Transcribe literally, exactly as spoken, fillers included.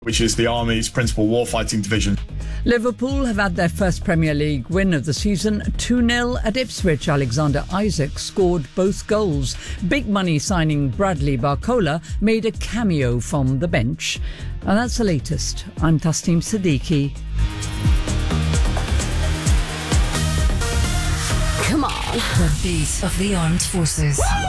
which is the Army's principal warfighting division. Liverpool have had their first Premier League win of the season, two nil at Ipswich. Alexander Isak scored both goals. Big money signing Bradley Barcola made a cameo from the bench. And that's the latest. I'm Tasneem Siddiqui. Come on. The beat of the armed forces. Woo!